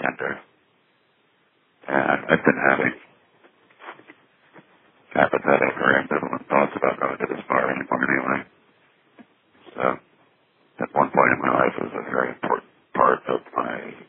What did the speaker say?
bartender. And I've been having apathetic or ambivalent thoughts about going to this bar anymore anyway. So, at one point in my life, it was a very important part of my